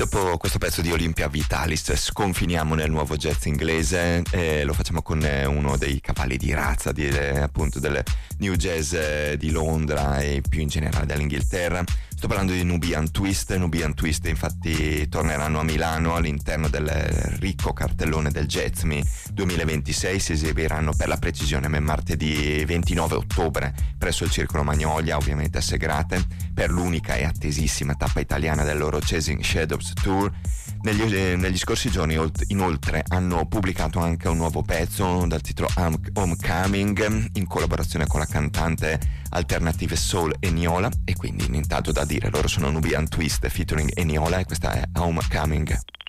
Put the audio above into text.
dopo questo pezzo di Olympia Vitalis sconfiniamo nel nuovo jazz inglese e lo facciamo con uno dei cavalli di razza appunto del new jazz di Londra e più in generale dell'Inghilterra. Sto parlando di Nubian Twist. Nubian Twist infatti torneranno a Milano all'interno del ricco cartellone del Jazzme 2026. Si esibiranno per la precisione martedì 29 ottobre presso il Circolo Magnolia, ovviamente a Segrate, per l'unica e attesissima tappa italiana del loro Chasing Shadows Tour. Negli scorsi giorni inoltre hanno pubblicato anche un nuovo pezzo dal titolo Homecoming in collaborazione con la cantante alternative soul Eniola, e quindi nient'altro da dire, loro sono Nubian Twist featuring Eniola e questa è Homecoming.